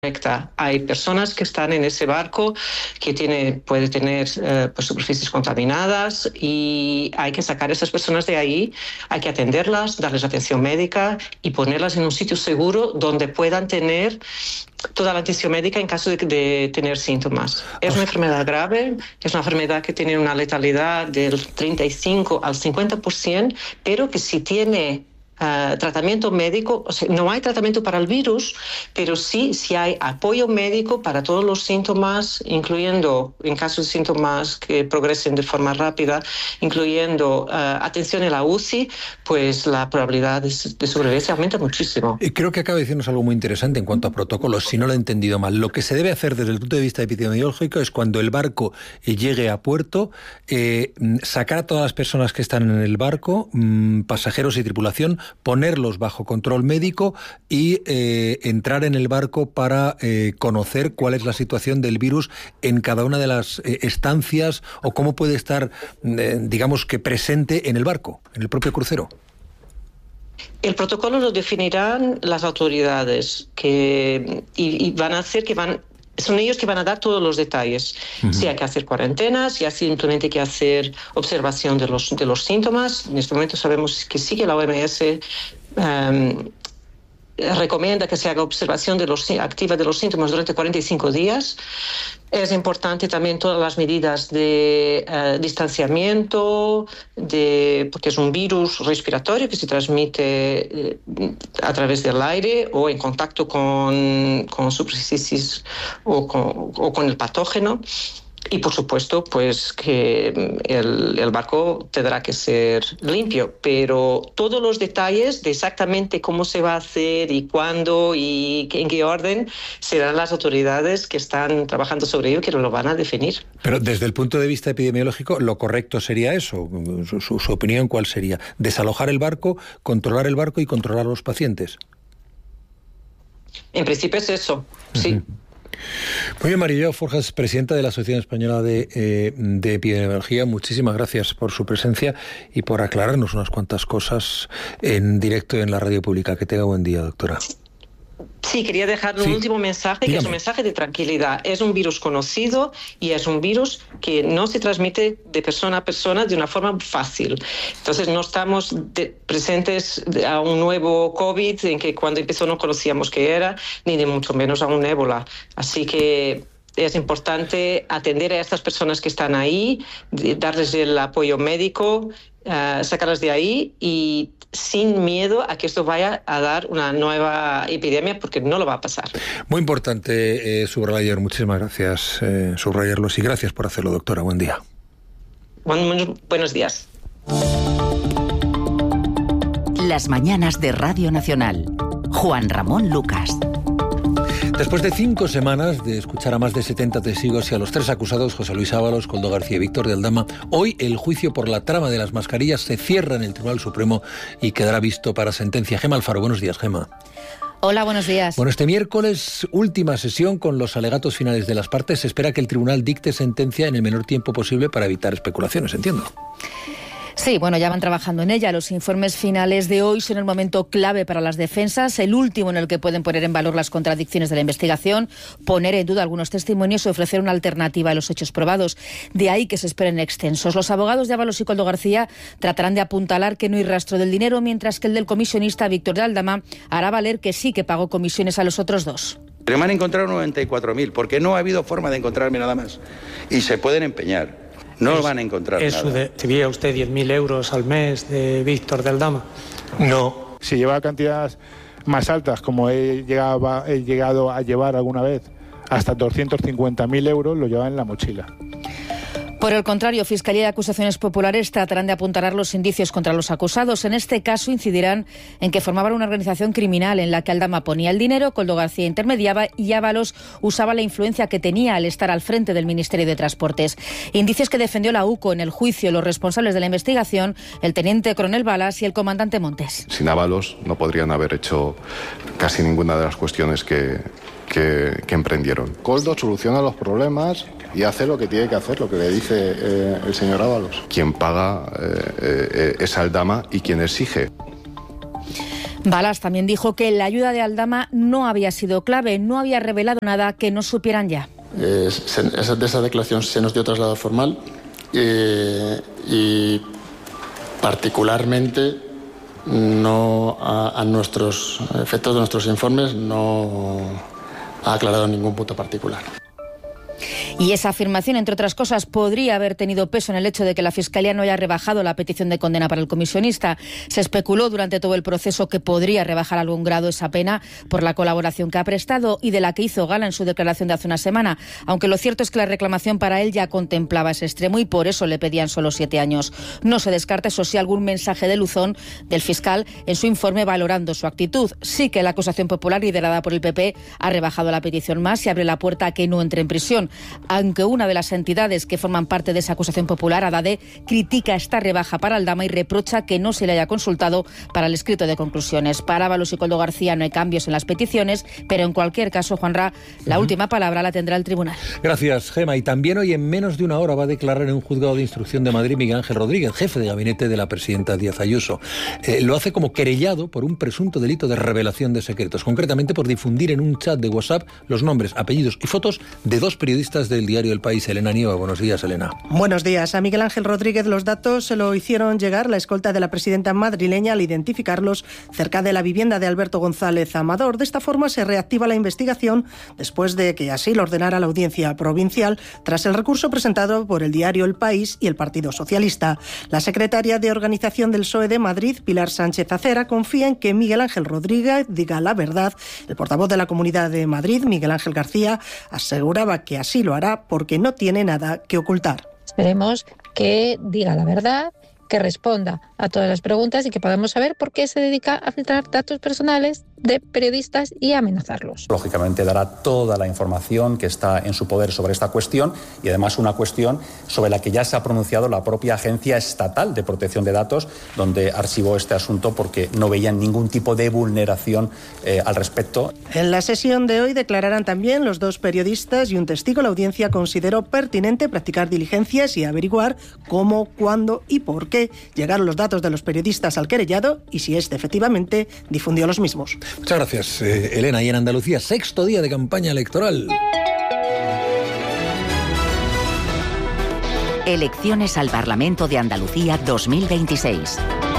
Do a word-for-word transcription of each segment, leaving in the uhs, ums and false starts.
Hay personas que están en ese barco que tiene, puede tener eh, pues superficies contaminadas y hay que sacar a esas personas de ahí, hay que atenderlas, darles atención médica y ponerlas en un sitio seguro donde puedan tener toda la atención médica en caso de, de tener síntomas. Es una enfermedad grave, es una enfermedad que tiene una letalidad del treinta y cinco al cincuenta por ciento, pero que si tiene Uh, tratamiento médico, o sea, no hay tratamiento para el virus, pero sí, sí hay apoyo médico para todos los síntomas, incluyendo, en caso de síntomas que progresen de forma rápida, incluyendo uh, atención en la U C I, pues la probabilidad de, de sobrevivencia aumenta muchísimo. Creo que acaba de decirnos algo muy interesante en cuanto a protocolos, si no lo he entendido mal. Lo que se debe hacer desde el punto de vista epidemiológico es cuando el barco eh, llegue a puerto, eh, sacar a todas las personas que están en el barco, mmm, pasajeros y tripulación, ponerlos bajo control médico y eh, entrar en el barco para eh, conocer cuál es la situación del virus en cada una de las eh, estancias o cómo puede estar, eh, digamos que presente en el barco, en el propio crucero. El protocolo lo definirán las autoridades que, y, y van a hacer que van... Son ellos que van a dar todos los detalles. Uh-huh. Si hay que hacer cuarentenas, si hay simplemente que hacer observación de los, de los síntomas. En este momento sabemos que sí que la O M S um, recomienda que se haga observación de los, activa de los síntomas durante cuarenta y cinco días. Es importante también todas las medidas de uh, distanciamiento, de, porque es un virus respiratorio que se transmite uh, a través del aire o en contacto con, con superficies o con, o con el patógeno. Y, por supuesto, pues que el, el barco tendrá que ser limpio, pero todos los detalles de exactamente cómo se va a hacer y cuándo y en qué orden serán las autoridades que están trabajando sobre ello que lo van a definir. Pero desde el punto de vista epidemiológico, lo correcto sería eso. Su, su, su opinión, ¿cuál sería? Desalojar el barco, controlar el barco y controlar a los pacientes. En principio es eso, sí. Uh-huh. Muy bien, Marillao Forjas, presidenta de la Asociación Española de, eh, de Epidemiología, muchísimas gracias por su presencia y por aclararnos unas cuantas cosas en directo en la radio pública. Que tenga buen día, doctora. Sí, quería dejar un sí. último mensaje, Dígame. Que es un mensaje de tranquilidad. Es un virus conocido y es un virus que no se transmite de persona a persona de una forma fácil. Entonces no estamos de, presentes a un nuevo COVID en que cuando empezó no conocíamos qué era, ni de mucho menos a un ébola. Así que es importante atender a estas personas que están ahí, darles el apoyo médico, uh, sacarlas de ahí y sin miedo a que esto vaya a dar una nueva epidemia, porque no lo va a pasar. Muy importante eh, subrayar, muchísimas gracias, eh, subrayarlos y gracias por hacerlo, doctora. Buen día. Buen, buen, buenos días. Las mañanas de Radio Nacional. Juan Ramón Lucas. Después de cinco semanas de escuchar a más de setenta testigos y a los tres acusados, José Luis Ábalos, Koldo García y Víctor de Aldama, hoy el juicio por la trama de las mascarillas se cierra en el Tribunal Supremo y quedará visto para sentencia. Gema Alfaro, buenos días, Gema. Hola, buenos días. Bueno, este miércoles, última sesión con los alegatos finales de las partes. Se espera que el tribunal dicte sentencia en el menor tiempo posible para evitar especulaciones, entiendo. Sí, bueno, ya van trabajando en ella. Los informes finales de hoy son el momento clave para las defensas, el último en el que pueden poner en valor las contradicciones de la investigación, poner en duda algunos testimonios y ofrecer una alternativa a los hechos probados. De ahí que se esperen extensos. Los abogados de Ábalos y Koldo García tratarán de apuntalar que no hay rastro del dinero, mientras que el del comisionista Víctor de Aldama hará valer que sí que pagó comisiones a los otros dos. Pero me han encontrado noventa y cuatro mil, porque no ha habido forma de encontrarme nada más. Y se pueden empeñar. No es, van a encontrar eso nada. De, ¿Recibía usted diez mil euros al mes de Víctor de Aldama? No. Si lleva cantidades más altas, como he llegado, he llegado a llevar alguna vez, hasta doscientos cincuenta mil euros, lo lleva en la mochila. Por el contrario, Fiscalía y Acusaciones Populares tratarán de apuntalar los indicios contra los acusados. En este caso incidirán en que formaban una organización criminal en la que Aldama ponía el dinero, Koldo García intermediaba y Ábalos usaba la influencia que tenía al estar al frente del Ministerio de Transportes. Indicios que defendió la U C O en el juicio los responsables de la investigación, el teniente coronel Balas y el comandante Montes. Sin Ábalos no podrían haber hecho casi ninguna de las cuestiones que, que, que emprendieron. Koldo soluciona los problemas y hace lo que tiene que hacer, lo que le dice eh, el señor Ábalos. Quien paga eh, eh, es Aldama y quien exige. Balasch también dijo que la ayuda de Aldama no había sido clave, no había revelado nada que no supieran ya. Eh, se, esa, de esa declaración se nos dio traslado formal eh, y particularmente no a, a nuestros efectos de nuestros informes no ha aclarado ningún punto particular. Y esa afirmación, entre otras cosas, podría haber tenido peso en el hecho de que la Fiscalía no haya rebajado la petición de condena para el comisionista. Se especuló durante todo el proceso que podría rebajar a algún grado esa pena por la colaboración que ha prestado y de la que hizo gala en su declaración de hace una semana, aunque lo cierto es que la reclamación para él ya contemplaba ese extremo y por eso le pedían solo siete años. No se descarta, eso sí, algún mensaje de luzón del fiscal en su informe valorando su actitud. Sí que la acusación popular liderada por el P P ha rebajado la petición más y abre la puerta a que no entre en prisión. Aunque una de las entidades que forman parte de esa acusación popular, ADADE, critica esta rebaja para Aldama y reprocha que no se le haya consultado para el escrito de conclusiones. Para Ábalos y Coldo García no hay cambios en las peticiones, pero en cualquier caso, Juanra, la uh-huh. última palabra la tendrá el tribunal. Gracias, Gema. Y también hoy, en menos de una hora, va a declarar en un juzgado de instrucción de Madrid Miguel Ángel Rodríguez, jefe de gabinete de la presidenta Díaz Ayuso. Eh, lo hace como querellado por un presunto delito de revelación de secretos, concretamente por difundir en un chat de WhatsApp los nombres, apellidos y fotos de dos periodistas del diario El País. Elena Nieva, buenos días, Elena. Buenos días. A Miguel Ángel Rodríguez los datos se lo hicieron llegar la escolta de la presidenta madrileña al identificarlos cerca de la vivienda de Alberto González Amador. De esta forma se reactiva la investigación después de que así lo ordenara la Audiencia Provincial tras el recurso presentado por el diario El País y el Partido Socialista. La secretaria de Organización del P S O E de Madrid, Pilar Sánchez Acera, confía en que Miguel Ángel Rodríguez diga la verdad. El portavoz de la Comunidad de Madrid, Miguel Ángel García, aseguraba que así lo hará porque no tiene nada que ocultar. Esperemos que diga la verdad, que responda a todas las preguntas y que podamos saber por qué se dedica a filtrar datos personales de periodistas y amenazarlos. Lógicamente dará toda la información que está en su poder sobre esta cuestión y además una cuestión sobre la que ya se ha pronunciado la propia Agencia Estatal de Protección de Datos, donde archivó este asunto porque no veían ningún tipo de vulneración eh, al respecto. En la sesión de hoy declararán también los dos periodistas y un testigo. La audiencia consideró pertinente practicar diligencias y averiguar cómo, cuándo y por qué llegaron los datos de los periodistas al querellado y si éste efectivamente difundió los mismos. Muchas gracias, eh, Elena. Y en Andalucía, sexto día de campaña electoral. Elecciones al Parlamento de Andalucía dos mil veintiséis.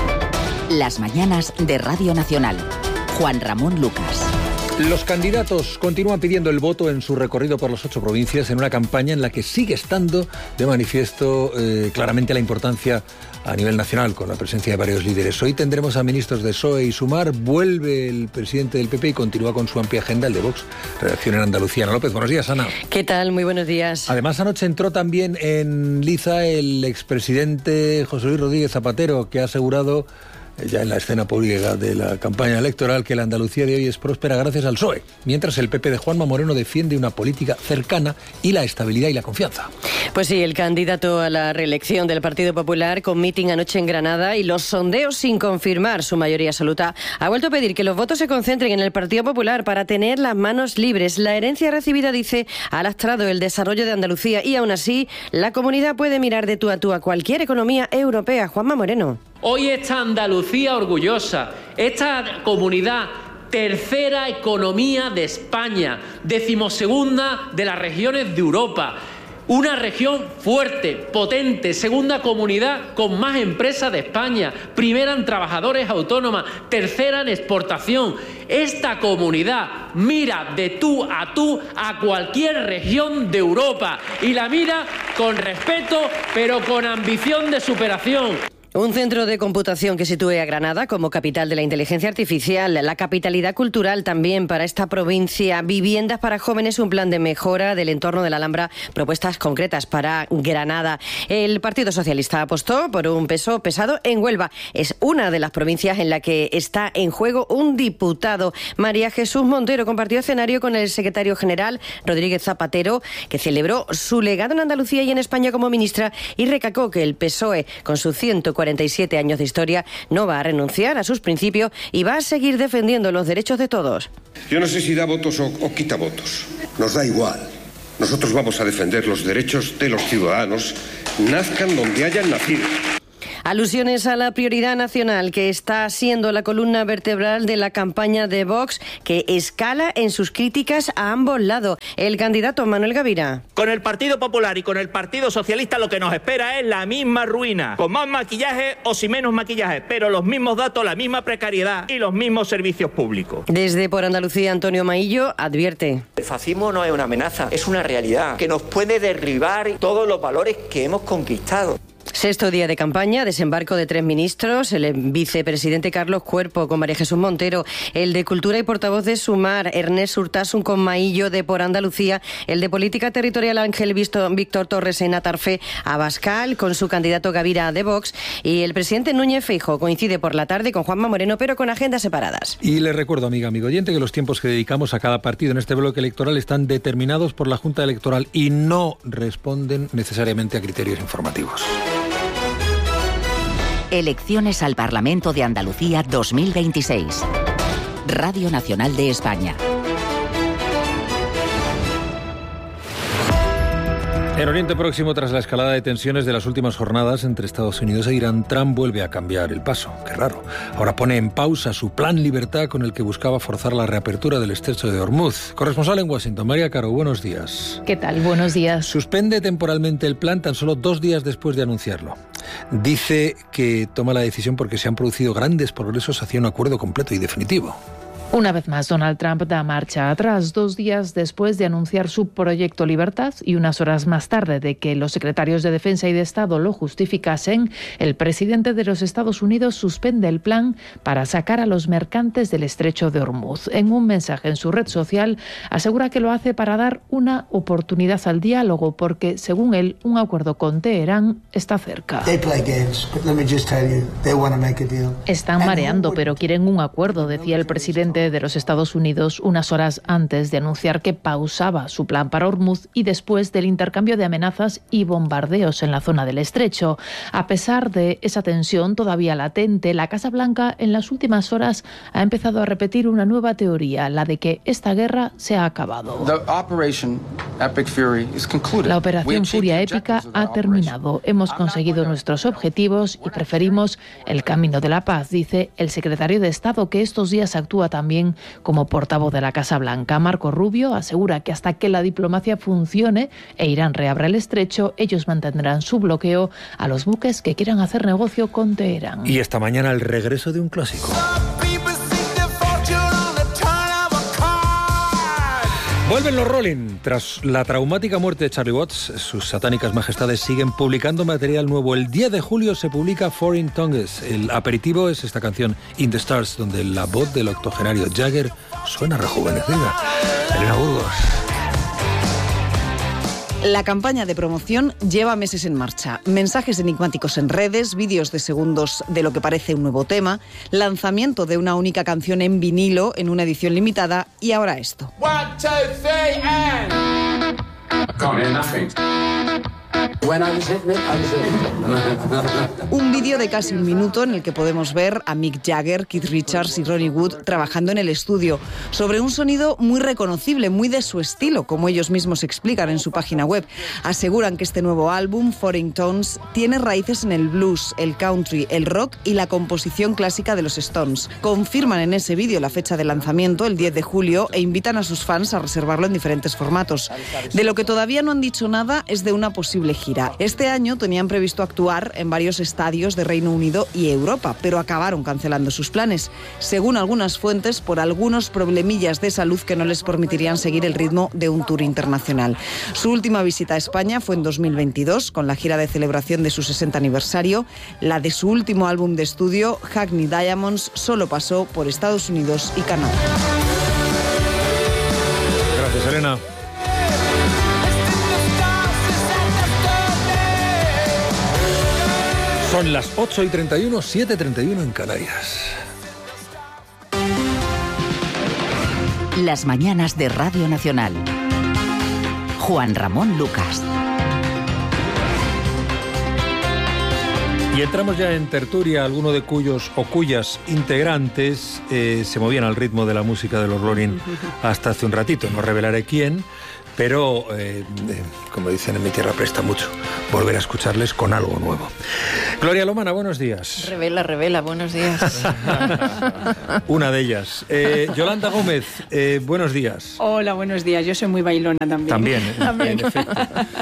Las mañanas de Radio Nacional. Juan Ramón Lucas. Los candidatos continúan pidiendo el voto en su recorrido por las ocho provincias en una campaña en la que sigue estando de manifiesto eh, claramente la importancia a nivel nacional, con la presencia de varios líderes. Hoy tendremos a ministros de P S O E y Sumar, vuelve el presidente del P P y continúa con su amplia agenda, el de Vox. Redacción en Andalucía. Ana López, buenos días, Ana. ¿Qué tal? Muy buenos días. Además, anoche entró también en liza el expresidente José Luis Rodríguez Zapatero, que ha asegurado ya en la escena pública de la campaña electoral que la Andalucía de hoy es próspera gracias al P S O E, mientras el P P de Juanma Moreno defiende una política cercana y la estabilidad y la confianza. Pues sí, el candidato a la reelección del Partido Popular, con mitin anoche en Granada y los sondeos sin confirmar su mayoría absoluta, ha vuelto a pedir que los votos se concentren en el Partido Popular para tener las manos libres. La herencia recibida, dice, ha lastrado el desarrollo de Andalucía y aún así la comunidad puede mirar de tú a tú a cualquier economía europea. Juanma Moreno. Hoy esta Andalucía orgullosa, esta comunidad, tercera economía de España, decimosegunda de las regiones de Europa, una región fuerte, potente, segunda comunidad con más empresas de España, primera en trabajadores autónomas, tercera en exportación. Esta comunidad mira de tú a tú a cualquier región de Europa y la mira con respeto, pero con ambición de superación. Un centro de computación que sitúe a Granada como capital de la inteligencia artificial, la capitalidad cultural también para esta provincia, viviendas para jóvenes, un plan de mejora del entorno de la Alhambra, propuestas concretas para Granada. El Partido Socialista apostó por un peso pesado en Huelva. Es una de las provincias en la que está en juego un diputado. María Jesús Montero compartió escenario con el secretario general Rodríguez Zapatero, que celebró su legado en Andalucía y en España como ministra y recalcó que el P S O E, con su ciento cuarenta y siete años de historia, no va a renunciar a sus principios y va a seguir defendiendo los derechos de todos. Yo no sé si da votos o, o quita votos. Nos da igual. Nosotros vamos a defender los derechos de los ciudadanos, nazcan donde hayan nacido. Alusiones a la prioridad nacional que está siendo la columna vertebral de la campaña de Vox, que escala en sus críticas a ambos lados. El candidato Manuel Gavira. Con el Partido Popular y con el Partido Socialista lo que nos espera es la misma ruina, con más maquillaje o sin menos maquillaje, pero los mismos datos, la misma precariedad y los mismos servicios públicos. Desde Por Andalucía, Antonio Maillo advierte. El fascismo no es una amenaza, es una realidad que nos puede derribar todos los valores que hemos conquistado. Sexto día de campaña, desembarco de tres ministros, el vicepresidente Carlos Cuerpo con María Jesús Montero, el de Cultura y portavoz de Sumar, Ernest Urtasun con Maillo de Por Andalucía, el de Política Territorial Ángel Víctor Torres en Atarfe, Abascal con su candidato Gavira de Vox, y el presidente Núñez Feijóo coincide por la tarde con Juanma Moreno, pero con agendas separadas. Y le recuerdo, amiga, amigo oyente, que los tiempos que dedicamos a cada partido en este bloque electoral están determinados por la Junta Electoral y no responden necesariamente a criterios informativos. Elecciones al Parlamento de Andalucía dos mil veintiséis. Radio Nacional de España. En Oriente Próximo, tras la escalada de tensiones de las últimas jornadas entre Estados Unidos e Irán, Trump vuelve a cambiar el paso. Qué raro. Ahora pone en pausa su plan libertad con el que buscaba forzar la reapertura del estrecho de Hormuz. Corresponsal en Washington, María Caro, buenos días. ¿Qué tal? Buenos días. Suspende temporalmente el plan tan solo dos días después de anunciarlo. Dice que toma la decisión porque se han producido grandes progresos hacia un acuerdo completo y definitivo. Una vez más, Donald Trump da marcha atrás, dos días después de anunciar su proyecto Libertad y unas horas más tarde de que los secretarios de Defensa y de Estado lo justificasen. El presidente de los Estados Unidos suspende el plan para sacar a los mercantes del estrecho de Hormuz. En un mensaje en su red social, asegura que lo hace para dar una oportunidad al diálogo, porque, según él, un acuerdo con Teherán está cerca. Están mareando, pero quieren un acuerdo, decía el presidente de los Estados Unidos unas horas antes de anunciar que pausaba su plan para Hormuz y después del intercambio de amenazas y bombardeos en la zona del estrecho. A pesar de esa tensión todavía latente, la Casa Blanca en las últimas horas ha empezado a repetir una nueva teoría, la de que esta guerra se ha acabado. La operación Furia Épica ha terminado. Hemos conseguido nuestros objetivos y preferimos el camino de la paz, dice el secretario de Estado, que estos días actúa también como portavoz de la Casa Blanca. Marco Rubio asegura que hasta que la diplomacia funcione e Irán reabra el estrecho, ellos mantendrán su bloqueo a los buques que quieran hacer negocio con Teherán. Y esta mañana el regreso de un clásico. Vuelven los Rolling. Tras la traumática muerte de Charlie Watts, sus satánicas majestades siguen publicando material nuevo. El diez de julio se publica Foreign Tongues. El aperitivo es esta canción In the Stars, donde la voz del octogenario Jagger suena rejuvenecida. Elena Burgos. La campaña de promoción lleva meses en marcha. Mensajes enigmáticos en redes, vídeos de segundos de lo que parece un nuevo tema, lanzamiento de una única canción en vinilo en una edición limitada y ahora esto. One, two, three, and... Un vídeo de casi un minuto en el que podemos ver a Mick Jagger, Keith Richards y Ronnie Wood trabajando en el estudio sobre un sonido muy reconocible, muy de su estilo, como ellos mismos explican en su página web. Aseguran que este nuevo álbum, Foreign Tones, tiene raíces en el blues, el country, el rock y la composición clásica de los Stones. Confirman en ese vídeo la fecha de lanzamiento, el diez de julio, e invitan a sus fans a reservarlo en diferentes formatos. De lo que todavía no han dicho nada es de una posible gira. Este año tenían previsto actuar en varios estadios de Reino Unido y Europa, pero acabaron cancelando sus planes, según algunas fuentes, por algunos problemillas de salud que no les permitirían seguir el ritmo de un tour internacional. Su última visita a España fue en dos mil veintidós, con la gira de celebración de su sesenta aniversario. La de su último álbum de estudio, Hackney Diamonds, solo pasó por Estados Unidos y Canadá. Gracias, Elena. Son las ocho y treinta y uno, siete y treinta y uno en Canarias. Las mañanas de Radio Nacional. Juan Ramón Lucas. Y entramos ya en tertulia, alguno de cuyos o cuyas integrantes eh, se movían al ritmo de la música de los Rolling hasta hace un ratito. No revelaré quién, pero, eh, eh, como dicen en mi tierra, presta mucho volver a escucharles con algo nuevo. Gloria Lomana, buenos días. Revela, revela, buenos días. Una de ellas. Eh, Yolanda Gómez, eh, buenos días. Hola, buenos días. Yo soy muy bailona también. También, ¿eh? También. En efecto.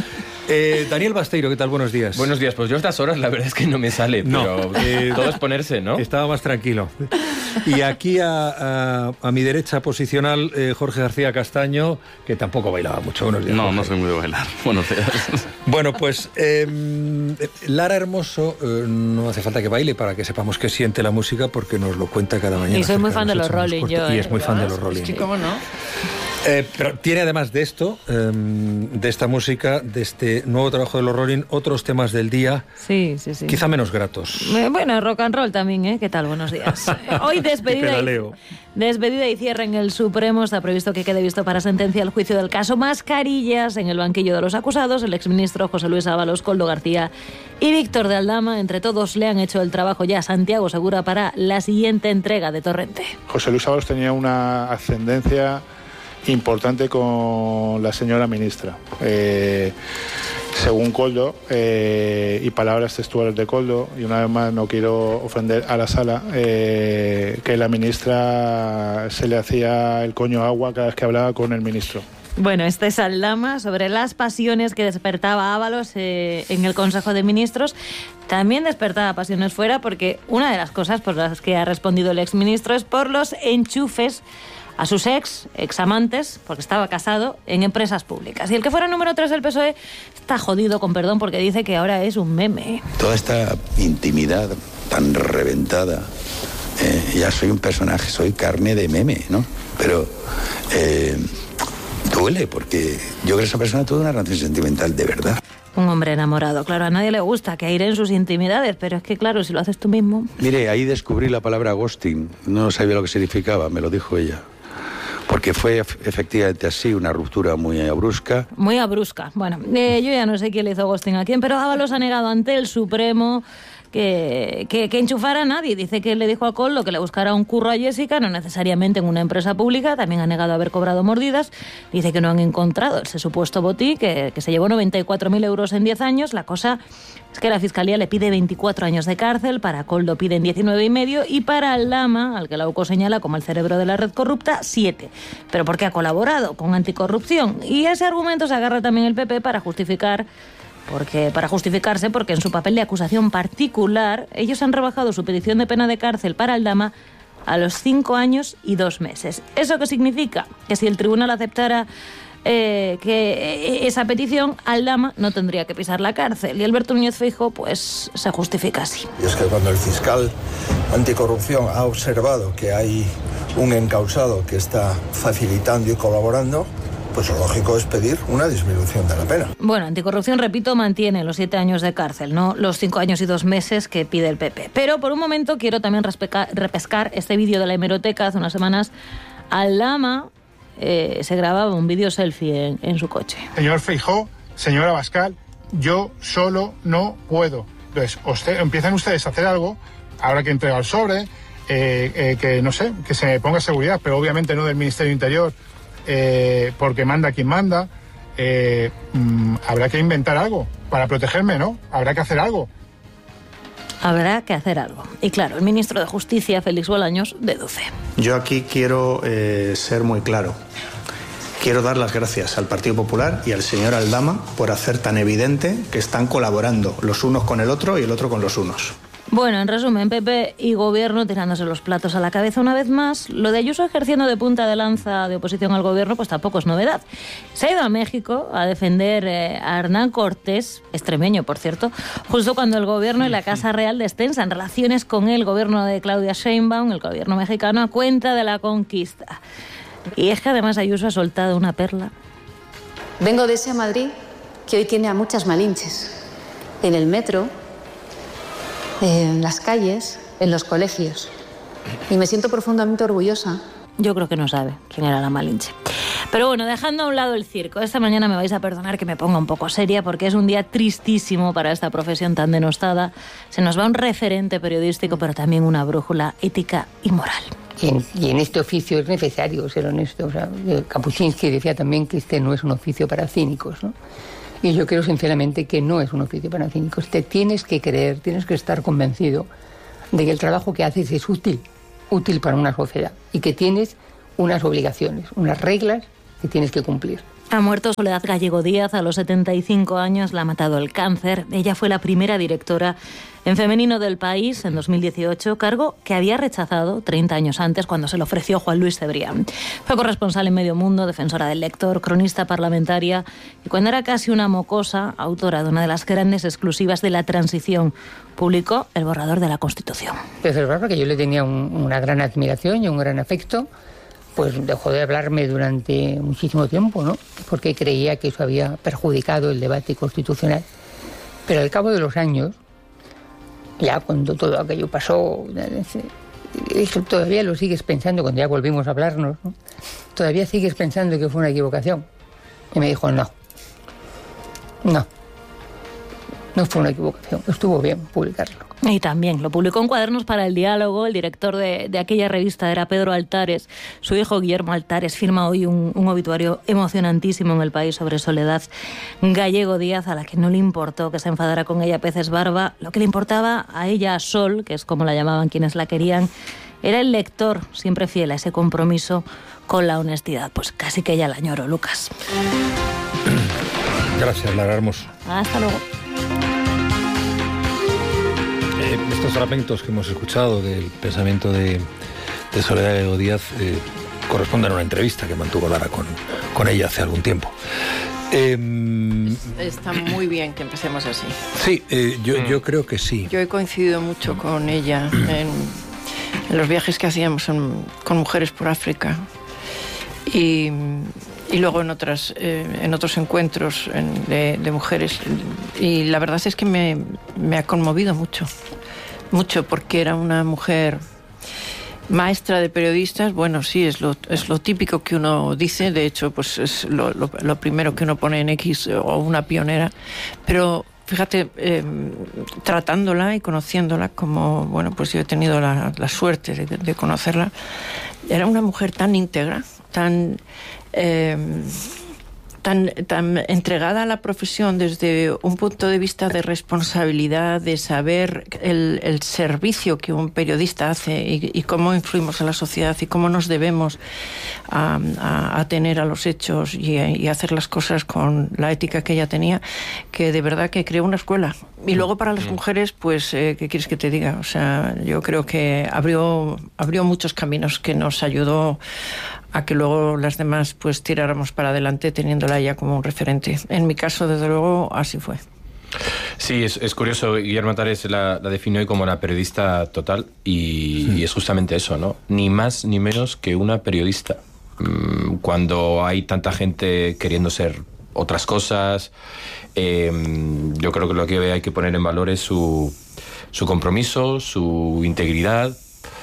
Eh, Daniel Basteiro, ¿qué tal? Buenos días. Buenos días, pues yo a estas horas la verdad es que no me sale, no, pero eh, todo es ponerse, ¿no? Estaba más tranquilo. Y aquí a, a, a mi derecha posicional, eh, Jorge García Castaño, que tampoco bailaba mucho. Buenos días. No, Jorge. no soy muy de bailar. Buenos días. Bueno, pues eh, Lara Hermoso, eh, no hace falta que baile para que sepamos que siente la música porque nos lo cuenta cada mañana. Y soy muy fan de los Rolling, yo. Y ¿eh? es muy fan de los Rolling. Sí, cómo no. Eh, pero tiene además de esto, eh, de esta música, de este nuevo trabajo de los Rolling, otros temas del día, sí, sí, sí. quizá menos gratos. Eh, bueno, rock and roll también, ¿eh? ¿Qué tal? Buenos días. Hoy despedida y, despedida y cierre en el Supremo. Está previsto que quede visto para sentencia el juicio del caso Mascarillas. En el banquillo de los acusados, el exministro José Luis Ábalos, Koldo García y Víctor de Aldama. Entre todos le han hecho el trabajo ya Santiago Segura para la siguiente entrega de Torrente. José Luis Ábalos tenía una ascendencia importante con la señora ministra. Eh, según Koldo, eh, y palabras textuales de Koldo, y una vez más no quiero ofender a la sala, eh, que la ministra se le hacía el coño agua cada vez que hablaba con el ministro. Bueno, este es Aldama sobre las pasiones que despertaba Ábalos eh, en el Consejo de Ministros. También despertaba pasiones fuera porque una de las cosas por las que ha respondido el exministro es por los enchufes a sus ex, examantes, porque estaba casado, en empresas públicas. Y el que fuera número tres del P S O E está jodido, con perdón, porque dice que ahora es un meme. Toda esta intimidad tan reventada, eh, ya soy un personaje, soy carne de meme, ¿no? Pero eh, duele, porque yo creo que esa persona tuvo una relación sentimental de verdad. Un hombre enamorado. Claro, a nadie le gusta que aire en sus intimidades, pero es que, claro, si lo haces tú mismo... Mire, ahí descubrí la palabra ghosting. No sabía lo que significaba, me lo dijo ella. Porque fue efectivamente así, una ruptura muy brusca. Muy abrusca. Bueno, eh, yo ya no sé quién le hizo ghosting a quién, pero Ábalos ha negado ante el Supremo que, que, que enchufara a nadie. Dice que le dijo a Koldo que le buscara un curro a Jessica, no necesariamente en una empresa pública. También ha negado haber cobrado mordidas. Dice que no han encontrado ese supuesto botí, que, que se llevó noventa y cuatro mil euros en diez años. La cosa es que la Fiscalía le pide veinticuatro años de cárcel, para Koldo piden diecinueve y medio y para Aldama, al que la U C O señala como el cerebro de la red corrupta, siete. Pero porque ha colaborado con anticorrupción. Y ese argumento se agarra también el P P para justificar... Porque, para justificarse, porque en su papel de acusación particular, ellos han rebajado su petición de pena de cárcel para Aldama a los cinco años y dos meses. ¿Eso qué significa? Que si el tribunal aceptara eh, que esa petición, Aldama no tendría que pisar la cárcel. Y Alberto Núñez Feijóo, pues, se justifica así. Y es que cuando el fiscal anticorrupción ha observado que hay un encausado que está facilitando y colaborando, pues lo lógico es pedir una disminución de la pena. Bueno, Anticorrupción, repito, mantiene los siete años de cárcel, no los cinco años y dos meses que pide el P P. Pero por un momento quiero también repescar este vídeo de la hemeroteca. Hace unas semanas, Aldama eh, se grababa un vídeo selfie en, en su coche. Señor Feijóo, señora Abascal, yo solo no puedo. Entonces, usted, empiezan ustedes a hacer algo, ahora que entrega el sobre, eh, eh, que no sé, que se me ponga seguridad, pero obviamente no del Ministerio de Interior, Eh, porque manda quien manda, eh, mm, habrá que inventar algo para protegerme, ¿no? Habrá que hacer algo. Habrá que hacer algo. Y claro, el ministro de Justicia, Félix Bolaños, deduce. Yo aquí quiero eh, ser muy claro. Quiero dar las gracias al Partido Popular y al señor Aldama por hacer tan evidente que están colaborando los unos con el otro y el otro con los unos. Bueno, en resumen, P P y Gobierno tirándose los platos a la cabeza una vez más. Lo de Ayuso ejerciendo de punta de lanza de oposición al Gobierno, pues tampoco es novedad. Se ha ido a México a defender eh, a Hernán Cortés, extremeño, por cierto, justo cuando el Gobierno y la Casa Real destensan relaciones con el Gobierno de Claudia Sheinbaum, el Gobierno mexicano, a cuenta de la conquista. Y es que además Ayuso ha soltado una perla. Vengo de ese Madrid que hoy tiene a muchas malinches. En el metro, en las calles, en los colegios. Y me siento profundamente orgullosa. Yo creo que no sabe quién era la Malinche. Pero bueno, dejando a un lado el circo, esta mañana me vais a perdonar que me ponga un poco seria porque es un día tristísimo para esta profesión tan denostada. Se nos va un referente periodístico, pero también una brújula ética y moral. Y en, y en este oficio es necesario ser honesto. O sea, Kapuscinski decía también que este no es un oficio para cínicos, ¿no? Y yo creo sinceramente que no es un oficio para cínicos. Te tienes que creer, tienes que estar convencido de que el trabajo que haces es útil, útil para una sociedad y que tienes unas obligaciones, unas reglas que tienes que cumplir. Ha muerto Soledad Gallego Díaz a los setenta y cinco años, la ha matado el cáncer. Ella fue la primera directora en femenino del País en dos mil dieciocho, cargo que había rechazado treinta años antes cuando se lo ofreció Juan Luis Cebrián. Fue corresponsal en Medio Mundo, defensora del lector, cronista parlamentaria y cuando era casi una mocosa, autora de una de las grandes exclusivas de la transición, publicó el borrador de la Constitución. Es verdad que yo le tenía un, una gran admiración y un gran afecto. Pues dejó de hablarme durante muchísimo tiempo, ¿no? Porque creía que eso había perjudicado el debate constitucional. Pero al cabo de los años, ya cuando todo aquello pasó, dije, todavía lo sigues pensando, cuando ya volvimos a hablarnos, ¿no? Todavía sigues pensando que fue una equivocación. Y me dijo, no, no, no fue una equivocación, estuvo bien publicarlo. Y también lo publicó en Cuadernos para el Diálogo. El director de, de aquella revista era Pedro Altares. Su hijo Guillermo Altares firma hoy un, un obituario emocionantísimo en El País sobre Soledad Gallego Díaz, a la que no le importó que se enfadara con ella Peces Barba. Lo que le importaba a ella, a Sol, que es como la llamaban quienes la querían, era el lector, siempre fiel a ese compromiso con la honestidad. Pues casi que ella la añoro, Lucas. Gracias, Lara Hermoso. Hasta luego. Estos fragmentos que hemos escuchado del pensamiento de, de Soledad Gallego Díaz eh, corresponden a una entrevista que mantuvo Lara con, con ella hace algún tiempo. Eh, Está muy bien que empecemos así. Sí, eh, yo, yo creo que sí. Yo he coincidido mucho con ella en, en los viajes que hacíamos en, con mujeres por África y, y luego en, otras, eh, en otros encuentros en, de, de mujeres. Y la verdad es que me, me ha conmovido mucho. Mucho, porque era una mujer maestra de periodistas. Bueno, sí, es lo, es lo típico que uno dice. De hecho, pues es lo, lo, lo primero que uno pone en X, o una pionera. Pero fíjate, eh, tratándola y conociéndola, como, bueno, pues yo he tenido la, la suerte de, de conocerla, era una mujer tan íntegra, tan... Eh, Tan, tan entregada a la profesión desde un punto de vista de responsabilidad, de saber el, el servicio que un periodista hace y, y cómo influimos a la sociedad y cómo nos debemos a, a, a tener a los hechos y, y hacer las cosas con la ética que ella tenía, que de verdad que creó una escuela. Y luego para las mujeres, pues, eh, ¿qué quieres que te diga? O sea, yo creo que abrió, abrió muchos caminos que nos ayudó a que luego las demás pues tiráramos para adelante teniéndola ella como un referente. En mi caso, desde luego, así fue. Sí, es, es curioso. Guillermo Altares la, la definió hoy como una periodista total y, sí. y es justamente eso, ¿no? Ni más ni menos que una periodista. Cuando hay tanta gente queriendo ser otras cosas, eh, yo creo que lo que hay que poner en valor es su, su compromiso, su integridad,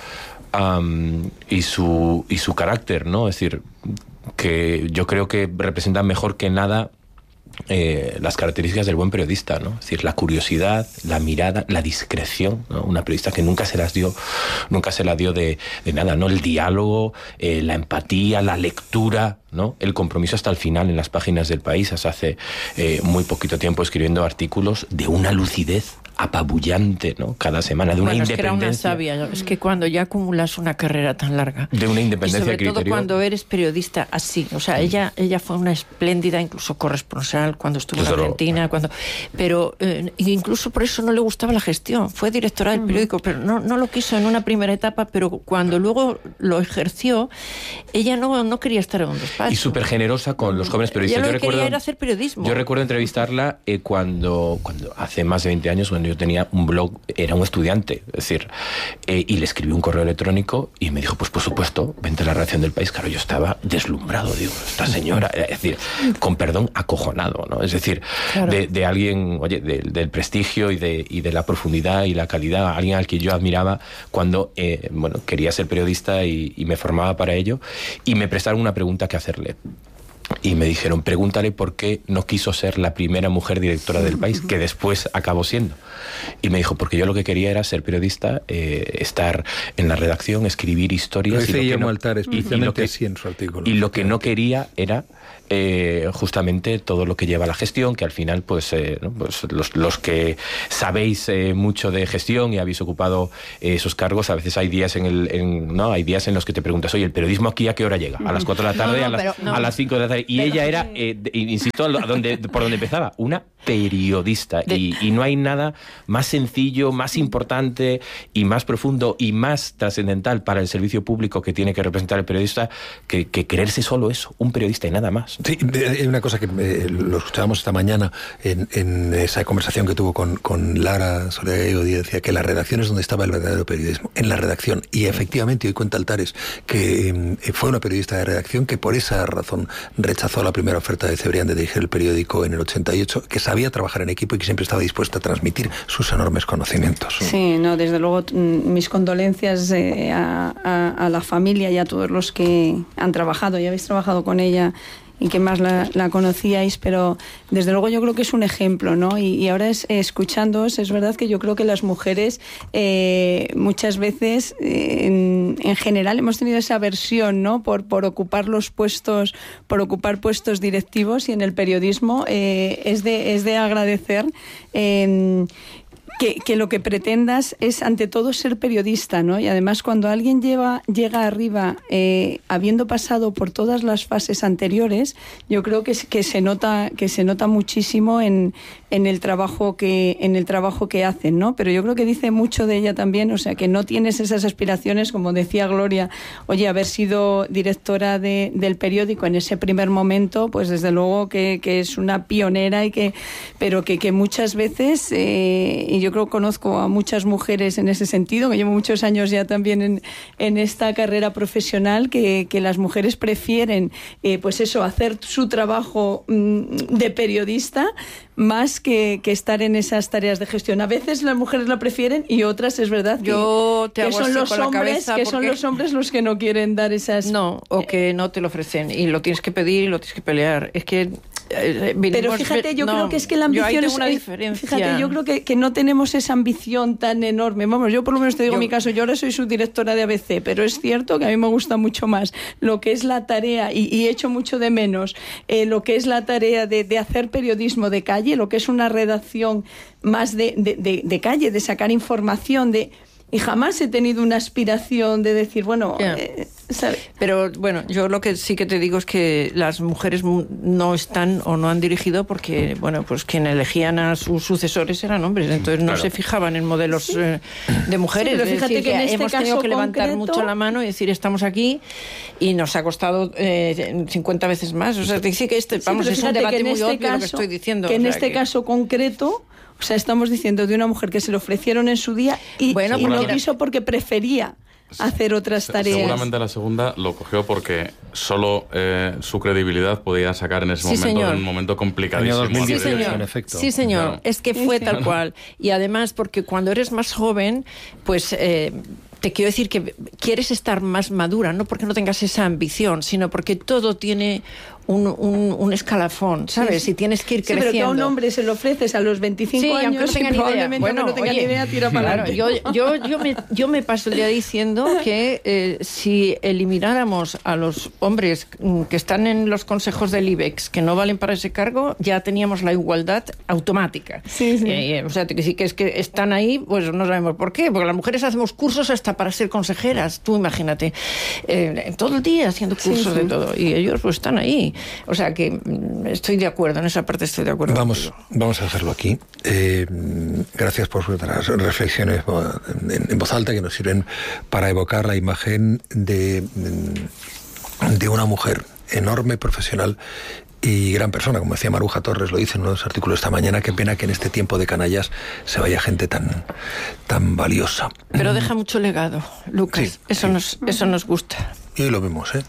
Um, y su y su carácter, ¿no? Es decir, que yo creo que representan mejor que nada eh, las características del buen periodista, ¿no? Es decir, la curiosidad, la mirada, la discreción, ¿no? Una periodista que nunca se las dio, nunca se la dio de, de nada, ¿no? El diálogo, eh, la empatía, la lectura, ¿no? El compromiso hasta el final en las páginas del País, hasta hace eh, muy poquito tiempo escribiendo artículos de una lucidez apabullante, ¿no? Cada semana, de una bueno, independencia. Es que era una sabia. Es que cuando ya acumulas una carrera tan larga, de una independencia y sobre de criterio, todo cuando eres periodista así, o sea, sí. ella ella fue una espléndida, incluso corresponsal cuando estuvo Desde en Argentina, lo... cuando, pero eh, incluso por eso no le gustaba la gestión. Fue directora del periódico, pero no no lo quiso en una primera etapa, pero cuando luego lo ejerció, ella no no quería estar en un despacho. Y súper generosa con los jóvenes periodistas. Ella lo yo que recuerdo, quería era hacer periodismo. Yo recuerdo entrevistarla eh, cuando cuando hace más de veinte años, cuando yo tenía un blog, era un estudiante, es decir, eh, y le escribí un correo electrónico y me dijo, pues por supuesto, vente a la redacción del País. Claro, yo estaba deslumbrado, digo, esta señora, es decir, con perdón, acojonado, ¿no? Es decir, claro. de, de alguien, oye, de, del prestigio y de, y de la profundidad y la calidad, alguien al que yo admiraba cuando, eh, bueno, quería ser periodista y, y me formaba para ello, y me prestaron una pregunta que hacerle. y me dijeron, pregúntale por qué no quiso ser la primera mujer directora del país, que después acabó siendo. Y me dijo, porque yo lo que quería era ser periodista, eh, estar en la redacción, escribir historias. Lo y, lo que no, Altar, y, y lo que, así en su artículo. Y lo que no quería era eh, justamente todo lo que lleva a la gestión, que al final, pues, eh, ¿no? pues los, los que sabéis eh, mucho de gestión y habéis ocupado eh, esos cargos, a veces hay días en el, en, no, hay días en los que te preguntas, oye, ¿el periodismo aquí a qué hora llega? A las cuatro de la tarde, no, no, a, las, no. a las cinco de la tarde. Y pero, ella era, eh, de, insisto, a donde, por donde empezaba, una periodista. De... Y, y no hay nada más sencillo, más importante y más profundo y más trascendental para el servicio público que tiene que representar el periodista que, que creerse solo eso, un periodista y nada más. Sí, hay una cosa que eh, lo escuchábamos esta mañana en, en esa conversación que tuvo con, con Lara Soler Gallego, decía que la redacción es donde estaba el verdadero periodismo, en la redacción. Y efectivamente hoy cuenta Altares que eh, fue una periodista de redacción que por esa razón rechazó la primera oferta de Cebrián de dirigir el periódico en el ochenta y ocho, que sabía trabajar en equipo y que siempre estaba dispuesta a transmitir sus enormes conocimientos. Sí, no, desde luego mis condolencias eh, a, a, a la familia y a todos los que han trabajado y habéis trabajado con ella y que más la, la conocíais, pero desde luego yo creo que es un ejemplo, ¿no? Y, y ahora es, escuchándoos, es verdad que yo creo que las mujeres eh, muchas veces, eh, en, en general, hemos tenido esa aversión, ¿no? Por, por ocupar los puestos, por ocupar puestos directivos, y en el periodismo eh, es de es de agradecer. Eh, Que, que lo que pretendas es ante todo ser periodista, ¿no? Y además cuando alguien lleva, llega arriba eh, habiendo pasado por todas las fases anteriores, yo creo que, que se nota que se nota muchísimo en, en el trabajo que en el trabajo que hacen, ¿no? Pero yo creo que dice mucho de ella también, o sea, que no tienes esas aspiraciones, como decía Gloria, oye, haber sido directora de, del periódico en ese primer momento, pues desde luego que, que es una pionera, y que pero que, que muchas veces eh, y yo Yo creo que conozco a muchas mujeres en ese sentido, que llevo muchos años ya también en, en esta carrera profesional, que, que las mujeres prefieren, eh, pues eso, hacer su trabajo mmm, de periodista más que, que estar en esas tareas de gestión. A veces las mujeres lo prefieren y otras es verdad que, Yo te que hago son así los con la hombres cabeza que porque... son los hombres los que no quieren dar esas... No, o que no te lo ofrecen y lo tienes que pedir y lo tienes que pelear. Es que Eh, pero fíjate, yo no, creo que es que la ambición es una es, diferencia. Fíjate, yo creo que, que no tenemos esa ambición tan enorme. Vamos, yo por lo menos te digo yo, mi caso, yo ahora soy subdirectora de A B C, pero es cierto que a mí me gusta mucho más lo que es la tarea, y, y echo mucho de menos eh, lo que es la tarea de, de hacer periodismo de calle, lo que es una redacción más de, de, de, de calle, de sacar información, de... Y jamás he tenido una aspiración de decir, bueno... Yeah. Eh, ¿sabe? Pero bueno, yo lo que sí que te digo es que las mujeres no están o no han dirigido porque, bueno, pues quien elegían a sus sucesores eran hombres, entonces no claro. se fijaban en modelos sí. eh, de mujeres. Sí, pero fíjate decir, que en este hemos caso tenido que levantar concreto... mucho la mano y decir, estamos aquí, y nos ha costado eh, cincuenta veces más. O sea, te dice que este, vamos, sí, es un debate muy este obvio caso, lo que estoy diciendo. Que en o sea, este que... caso concreto... O sea, estamos diciendo de una mujer que se le ofrecieron en su día y, bueno, y no quiso porque prefería hacer otras tareas. Seguramente la segunda lo cogió porque solo eh, su credibilidad podía sacar en ese sí, momento, señor. en un momento complicadísimo. dos mil dieciocho, en efecto. Sí, señor. Claro. Es que fue sí, tal cual. Y además, porque cuando eres más joven, pues... Eh, te quiero decir que quieres estar más madura, no porque no tengas esa ambición, sino porque todo tiene un, un, un escalafón, ¿sabes? Sí. Y tienes que ir sí, creciendo. Pero que a un hombre se lo ofreces a los veinticinco sí, años no tenga y ni probablemente idea. Bueno, no tenga oye, ni idea, tira para claro, adelante. Yo, yo, yo, me, yo me paso el día diciendo que eh, si elimináramos a los hombres que están en los consejos del IBEX, que no valen para ese cargo, ya teníamos la igualdad automática. Sí, sí. Eh, o sea, que sí que es que están ahí, pues no sabemos por qué, porque las mujeres hacemos cursos hasta para ser consejeras, tú imagínate, eh, todo el día haciendo cursos sí, sí. de todo, y ellos pues están ahí. O sea que estoy de acuerdo, en esa parte estoy de acuerdo. Vamos, vamos a hacerlo aquí. Eh, gracias por vuestras reflexiones en, en voz alta que nos sirven para evocar la imagen de, de una mujer enorme, profesional y gran persona, como decía Maruja Torres, lo dice en uno de los artículos esta mañana. Qué pena que en este tiempo de canallas se vaya gente tan, tan valiosa. Pero deja mucho legado, Lucas. Sí, eso, sí. Nos, eso nos gusta. Y hoy lo vemos, ¿eh?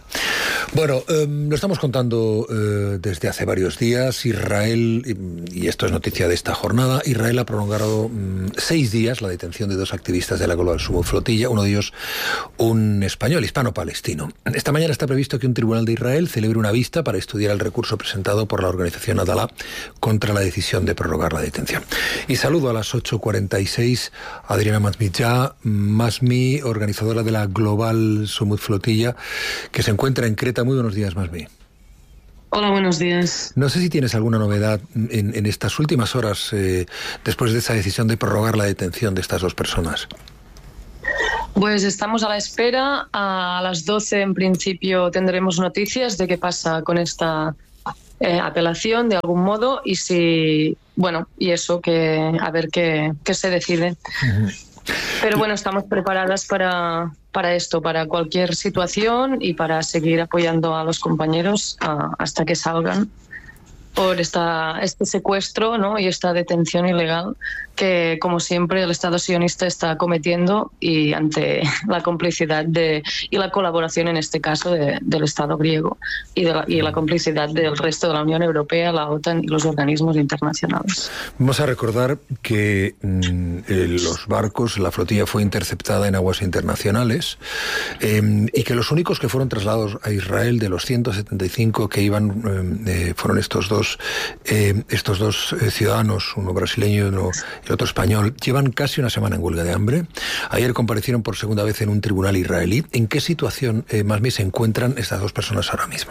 Bueno, eh, lo estamos contando eh, desde hace varios días. Israel, y, y esto es noticia de esta jornada, Israel ha prolongado mm, seis días la detención de dos activistas de la Global Summit Flotilla, uno de ellos un español, hispano-palestino. Esta mañana está previsto que un tribunal de Israel celebre una vista para estudiar el recurso presentado por la organización Adalá contra la decisión de prolongar la detención. Y saludo a las ocho cuarenta y seis a Adriana Mazmija, Masmi, organizadora de la Global Summit Flotilla, que se encuentra en Creta. Muy buenos días, Masmi. Hola, buenos días. No sé si tienes alguna novedad en, en estas últimas horas eh, después de esa decisión de prorrogar la detención de estas dos personas. Pues estamos a la espera. A las doce en principio tendremos noticias de qué pasa con esta eh, apelación de algún modo y si, bueno, y eso, que a ver qué, qué se decide. Uh-huh. Pero bueno, estamos preparadas para, para esto, para cualquier situación y para seguir apoyando a los compañeros uh, hasta que salgan por esta, este secuestro, ¿no? Y esta detención ilegal que, como siempre, el Estado sionista está cometiendo y ante la complicidad de, y la colaboración, en este caso, de, del Estado griego y, de la, y la complicidad del resto de la Unión Europea, la OTAN y los organismos internacionales. Vamos a recordar que mmm, los barcos, la flotilla fue interceptada en aguas internacionales eh, y que los únicos que fueron trasladados a Israel de los ciento setenta y cinco que iban eh, fueron estos dos Eh, estos dos eh, ciudadanos, uno brasileño y uno, el otro español, llevan casi una semana en huelga de hambre. Ayer comparecieron por segunda vez en un tribunal israelí. ¿En qué situación, eh, más bien, se encuentran estas dos personas ahora mismo?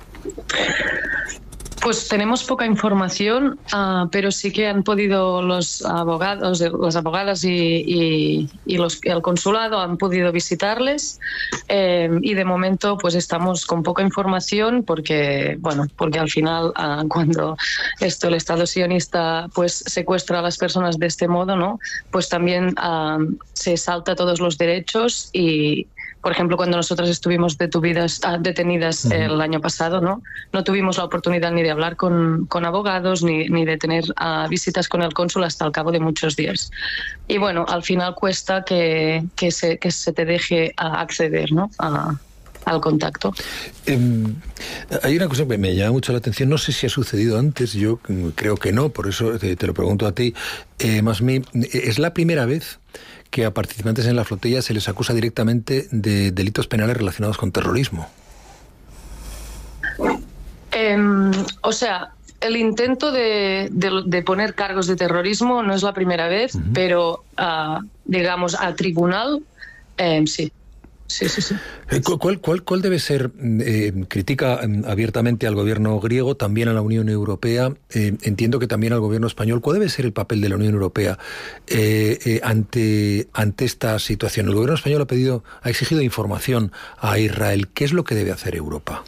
Pues tenemos poca información, uh, pero sí que han podido los abogados, las abogadas y, y, y los, el consulado han podido visitarles eh, y de momento pues estamos con poca información porque, bueno, porque al final uh, cuando esto el Estado sionista pues secuestra a las personas de este modo, ¿no? Pues también uh, se salta todos los derechos y, por ejemplo, cuando nosotras estuvimos detuvidas, detenidas uh-huh. el año pasado, ¿no? No tuvimos la oportunidad ni de hablar con, con abogados ni, ni de tener uh, visitas con el cónsul hasta el cabo de muchos días. Y bueno, al final cuesta que, que, se, que se te deje uh, acceder, ¿no? A, al contacto. Eh, hay una cosa que me llama mucho la atención, no sé si ha sucedido antes, yo creo que no, por eso te, te lo pregunto a ti. Eh, Masmi, ¿es la primera vez que a participantes en la flotilla se les acusa directamente de delitos penales relacionados con terrorismo? Eh, o sea, el intento de, de, de poner cargos de terrorismo no es la primera vez, uh-huh. pero, uh, digamos, a tribunal, eh, sí. Sí, sí, sí. ¿Cuál, cuál, cuál debe ser, eh, critica abiertamente al gobierno griego, también a la Unión Europea, eh, entiendo que también al gobierno español, cuál debe ser el papel de la Unión Europea eh, eh, ante, ante esta situación? El gobierno español ha pedido, ha exigido información a Israel. ¿Qué es lo que debe hacer Europa?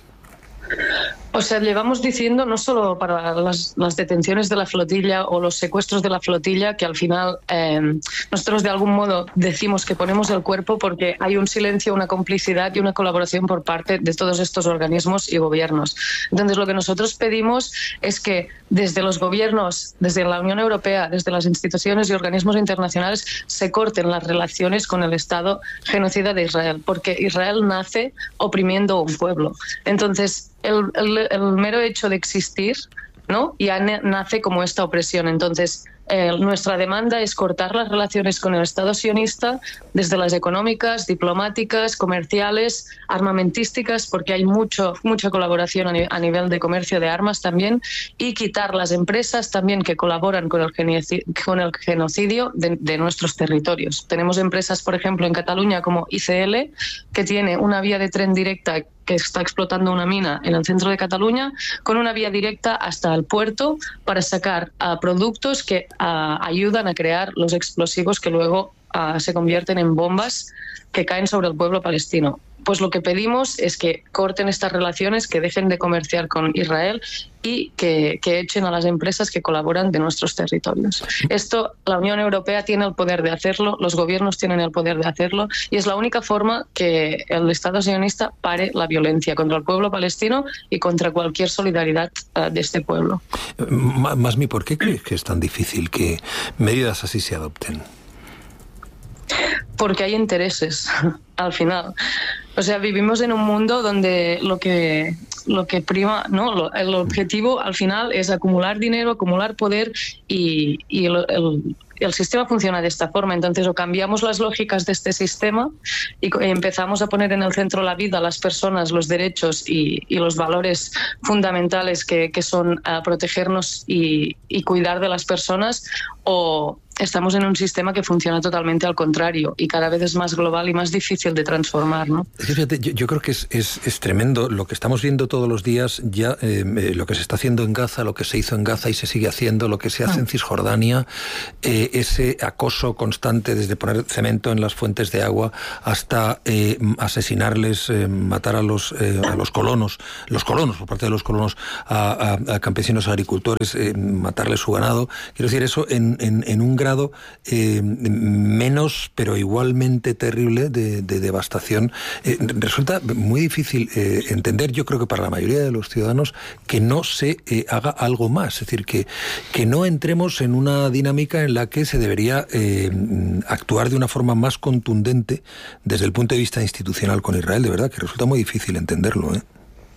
O sea, llevamos diciendo, no solo para las, las detenciones de la flotilla o los secuestros de la flotilla, que al final eh, nosotros de algún modo decimos que ponemos el cuerpo porque hay un silencio, una complicidad y una colaboración por parte de todos estos organismos y gobiernos. Entonces, lo que nosotros pedimos es que desde los gobiernos, desde la Unión Europea, desde las instituciones y organismos internacionales, se corten las relaciones con el Estado genocida de Israel, porque Israel nace oprimiendo a un pueblo. Entonces, El, el, el mero hecho de existir, ¿no? ya nace como esta opresión. Entonces, eh, nuestra demanda es cortar las relaciones con el Estado sionista, desde las económicas, diplomáticas, comerciales, armamentísticas, porque hay mucho, mucha colaboración a, ni a nivel de comercio de armas también, y quitar las empresas también que colaboran con el, con el genocidio de, de nuestros territorios. Tenemos empresas, por ejemplo, en Cataluña como I C L, que tiene una vía de tren directa que está explotando una mina en el centro de Cataluña, con una vía directa hasta el puerto para sacar uh, productos que uh, ayudan a crear los explosivos que luego uh, se convierten en bombas que caen sobre el pueblo palestino. Pues lo que pedimos es que corten estas relaciones, que dejen de comerciar con Israel y que, que echen a las empresas que colaboran de nuestros territorios. Esto la Unión Europea tiene el poder de hacerlo, los gobiernos tienen el poder de hacerlo y es la única forma que el Estado sionista pare la violencia contra el pueblo palestino y contra cualquier solidaridad uh, de este pueblo. Masmi, ¿por qué crees que es tan difícil que medidas así se adopten? Porque hay intereses, al final. O sea, vivimos en un mundo donde lo que, lo que prima, ¿no? Lo, el objetivo al final es acumular dinero, acumular poder y, y el, el, el sistema funciona de esta forma. Entonces, o cambiamos las lógicas de este sistema y empezamos a poner en el centro la vida, las personas, los derechos y, y los valores fundamentales que, que son uh, protegernos y, y cuidar de las personas, o estamos en un sistema que funciona totalmente al contrario y cada vez es más global y más difícil de transformar, ¿no? Fíjate, yo, yo creo que es, es, es tremendo lo que estamos viendo todos los días, ya eh, lo que se está haciendo en Gaza, lo que se hizo en Gaza y se sigue haciendo, lo que se hace en Cisjordania, eh, ese acoso constante desde poner cemento en las fuentes de agua hasta eh, asesinarles, eh, matar a los, eh, a los colonos, los colonos, por parte de los colonos, a, a, a campesinos, a agricultores, eh, matarles su ganado. Quiero decir, eso en, en, en un gran grado eh, menos, pero igualmente terrible de, de devastación. Eh, resulta muy difícil eh, entender, yo creo que para la mayoría de los ciudadanos, que no se eh, haga algo más. Es decir, que, que no entremos en una dinámica en la que se debería eh, actuar de una forma más contundente desde el punto de vista institucional con Israel. De verdad que resulta muy difícil entenderlo, ¿eh?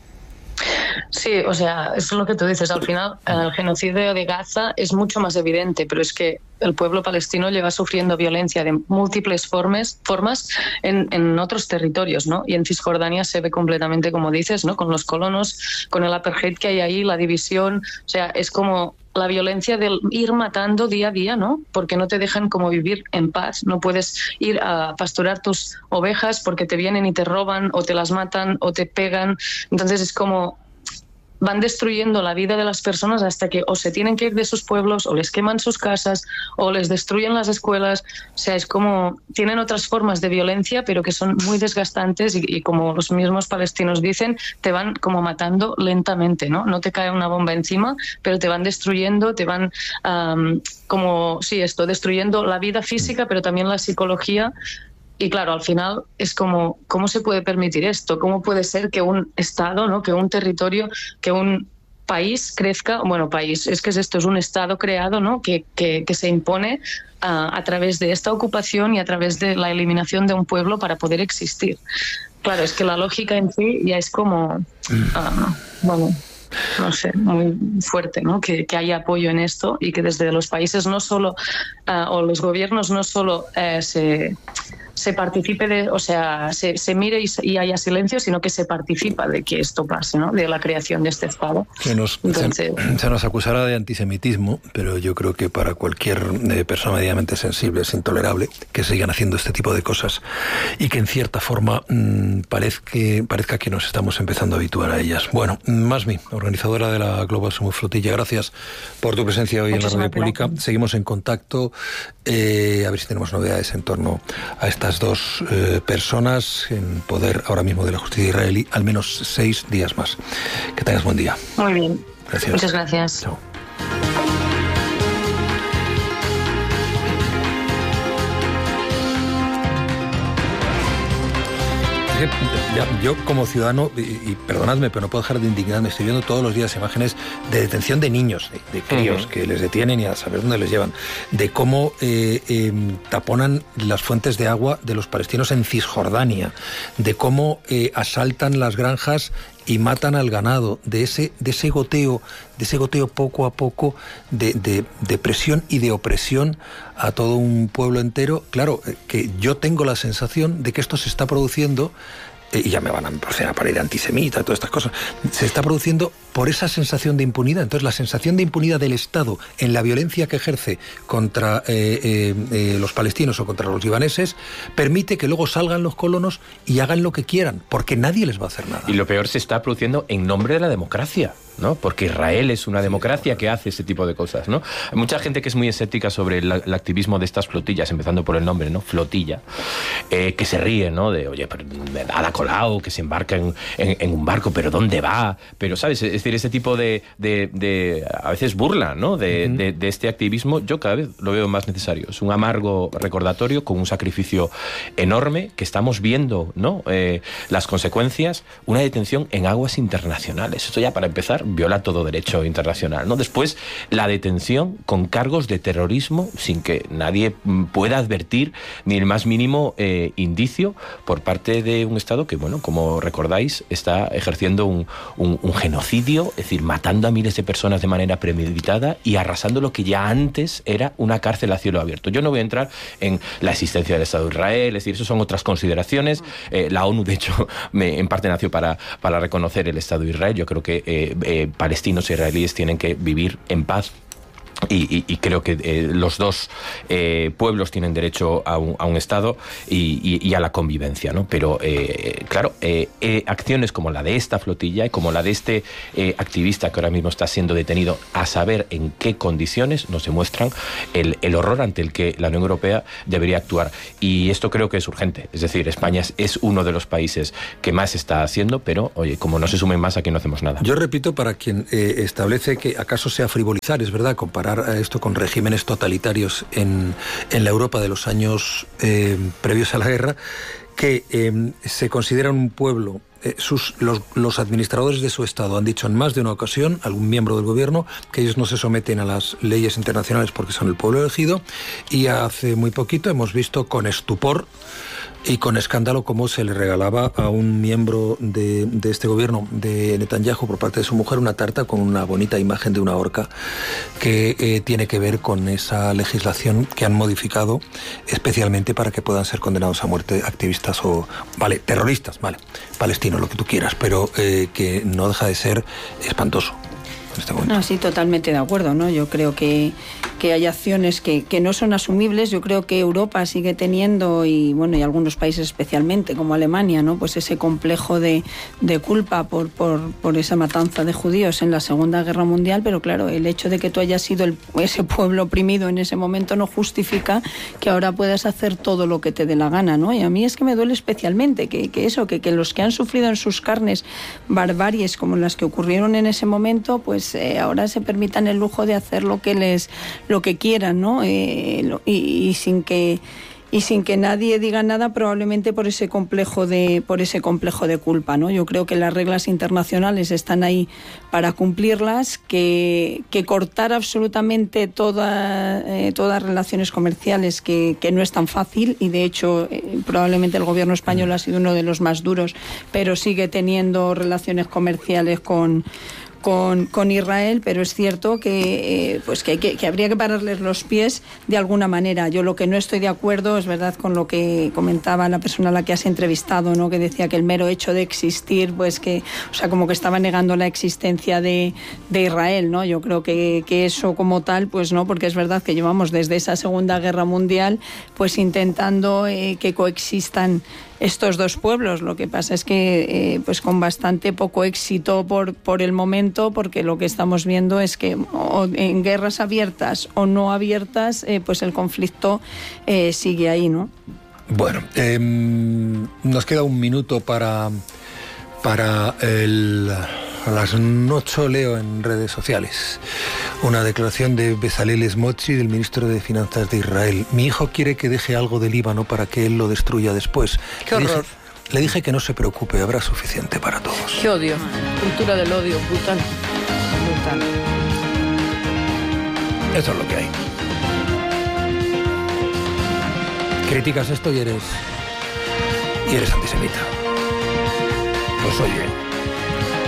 Sí, o sea, es lo que tú dices. Al final, el genocidio de Gaza es mucho más evidente, pero es que el pueblo palestino lleva sufriendo violencia de múltiples formas, formas en, en otros territorios, ¿no? Y en Cisjordania se ve completamente, como dices, ¿no? Con los colonos, con el apartheid que hay ahí, la división. O sea, es como la violencia del ir matando día a día, ¿no? Porque no te dejan como vivir en paz. No puedes ir a pasturar tus ovejas porque te vienen y te roban o te las matan o te pegan. Entonces es como van destruyendo la vida de las personas hasta que o se tienen que ir de sus pueblos o les queman sus casas o les destruyen las escuelas. O sea, es como tienen otras formas de violencia, pero que son muy desgastantes y, y como los mismos palestinos dicen, te van como matando lentamente, ¿no? No te cae una bomba encima, pero te van destruyendo, te van um, como, sí, esto, destruyendo la vida física, pero también la psicología. Y claro, al final es como, ¿cómo se puede permitir esto? ¿Cómo puede ser que un Estado, ¿no? Que un territorio, que un país crezca? Bueno, país, es que esto es un Estado creado, ¿no? Que, que, que se impone uh, a través de esta ocupación y a través de la eliminación de un pueblo para poder existir. Claro, es que la lógica en sí ya es como, uh, bueno, no sé, muy fuerte, ¿no? Que, que haya apoyo en esto y que desde los países no solo, uh, o los gobiernos no solo uh, se... se participe de, o sea, se, se mire y, y haya silencio, sino que se participa de que esto pase, ¿no? De la creación de este Estado. Se nos, Entonces, se, se nos acusará de antisemitismo, pero yo creo que para cualquier eh, persona medianamente sensible es intolerable que sigan haciendo este tipo de cosas y que en cierta forma mmm, parezca, parezca que nos estamos empezando a habituar a ellas. Bueno, Masmi, organizadora de la Global Summit Flotilla, gracias por tu presencia hoy Muchísimas en la Radio Pública. Gracias. Seguimos en contacto, eh, a ver si tenemos novedades en torno a esta dos eh, personas en poder ahora mismo de la justicia israelí, al menos seis días más. Que tengas buen día. Muy bien. Gracias. Muchas gracias. Chao. Yo como ciudadano, y, y perdonadme, pero no puedo dejar de indignarme, estoy viendo todos los días imágenes de detención de niños, de, de críos, uh-huh. que les detienen y a saber dónde les llevan, de cómo eh, eh, taponan las fuentes de agua de los palestinos en Cisjordania, de cómo eh, asaltan las granjas y matan al ganado, de ese, de ese goteo, de ese goteo poco a poco de, de, de presión y de opresión a todo un pueblo entero. Claro, que yo tengo la sensación de que esto se está produciendo, eh, y ya me van a proceder a parir antisemita, todas estas cosas, se está produciendo por esa sensación de impunidad. Entonces, la sensación de impunidad del Estado en la violencia que ejerce contra eh, eh, eh, los palestinos o contra los libaneses permite que luego salgan los colonos y hagan lo que quieran, porque nadie les va a hacer nada. Y lo peor se está produciendo en nombre de la democracia, ¿no? Porque Israel es una democracia que hace ese tipo de cosas, ¿no? Hay mucha gente que es muy escéptica sobre el, el activismo de estas flotillas, empezando por el nombre, ¿no? Flotilla, eh, que se ríe, ¿no? De, oye, pero Ada Colau, que se embarca en, en, en un barco, pero ¿dónde va? Pero, ¿sabes? decir, ese tipo de, de, de a veces burla, ¿no? De, uh-huh. de, de este activismo, yo cada vez lo veo más necesario. Es un amargo recordatorio con un sacrificio enorme que estamos viendo, ¿no? Eh, las consecuencias, una detención en aguas internacionales. Esto ya, para empezar, viola todo derecho internacional, ¿no? Después, la detención con cargos de terrorismo sin que nadie pueda advertir ni el más mínimo eh, indicio por parte de un Estado que, bueno, como recordáis, está ejerciendo un, un, un genocidio, es decir, matando a miles de personas de manera premeditada y arrasando lo que ya antes era una cárcel a cielo abierto. Yo no voy a entrar en la existencia del Estado de Israel, es decir, eso son otras consideraciones. Eh, la ONU, de hecho, me, en parte nació para, para reconocer el Estado de Israel. Yo creo que eh, eh, palestinos e israelíes tienen que vivir en paz. Y, y, y creo que eh, los dos eh, pueblos tienen derecho a un, a un Estado y, y, y a la convivencia, ¿no? Pero, eh, claro, eh, eh, acciones como la de esta flotilla y como la de este eh, activista que ahora mismo está siendo detenido, a saber en qué condiciones, nos demuestran el, el horror ante el que la Unión Europea debería actuar. Y esto creo que es urgente. Es decir, España es, es uno de los países que más está haciendo, pero, oye, como no se sumen más, aquí no hacemos nada. Yo repito, para quien eh, establece que acaso sea frivolizar, es verdad, comparar esto con regímenes totalitarios en, en la Europa de los años eh, previos a la guerra, que eh, se considera un pueblo, eh, sus, los, los administradores de su Estado han dicho en más de una ocasión, algún miembro del gobierno, que ellos no se someten a las leyes internacionales porque son el pueblo elegido, y hace muy poquito hemos visto con estupor y con escándalo cómo se le regalaba a un miembro de, de este gobierno de Netanyahu por parte de su mujer una tarta con una bonita imagen de una orca que eh, tiene que ver con esa legislación que han modificado especialmente para que puedan ser condenados a muerte activistas o, vale, terroristas, vale, palestinos, lo que tú quieras, pero eh, que no deja de ser espantoso. Este no, sí, totalmente de acuerdo, ¿no? Yo creo que, que hay acciones que, que no son asumibles. Yo creo que Europa sigue teniendo, y bueno, y algunos países especialmente, como Alemania, ¿no? Pues ese complejo de, de culpa por, por, por esa matanza de judíos en la Segunda Guerra Mundial, pero claro, el hecho de que tú hayas sido el, ese pueblo oprimido en ese momento no justifica que ahora puedas hacer todo lo que te dé la gana, ¿no? Y a mí es que me duele especialmente que, que eso, que, que los que han sufrido en sus carnes barbaries como las que ocurrieron en ese momento, pues Eh, ahora se permitan el lujo de hacer lo que les lo que quieran, ¿no? Eh, lo, y, y sin que y sin que nadie diga nada, probablemente por ese complejo de por ese complejo de culpa, ¿no? Yo creo que las reglas internacionales están ahí para cumplirlas, que, que cortar absolutamente toda, eh, todas relaciones comerciales que, que no es tan fácil, y de hecho eh, probablemente el gobierno español ha sido uno de los más duros, pero sigue teniendo relaciones comerciales con Con, con Israel, pero es cierto que, eh, pues que, hay que, que habría que pararles los pies de alguna manera. Yo lo que no estoy de acuerdo es verdad con lo que comentaba la persona a la que has entrevistado, ¿no? Que decía que el mero hecho de existir, pues que, o sea, como que estaba negando la existencia de, de Israel, ¿no? Yo creo que, que eso como tal, pues no, porque es verdad que llevamos desde esa Segunda Guerra Mundial, pues intentando eh, que coexistan estos dos pueblos. Lo que pasa es que eh, pues con bastante poco éxito por, por el momento, porque lo que estamos viendo es que o en guerras abiertas o no abiertas, eh, pues el conflicto eh, sigue ahí, ¿no? Bueno, eh, nos queda un minuto para, para el... A las ocho leo en redes sociales una declaración de Bezalel Smotrich, del ministro de Finanzas de Israel. Mi hijo quiere que deje algo de Líbano para que él lo destruya después. ¡Qué le horror! Dije, le dije que no se preocupe, habrá suficiente para todos. ¡Qué odio! Cultura del odio, brutal. Brutal. Eso es lo que hay. Criticas esto y eres... y eres antisemita. Pues oye...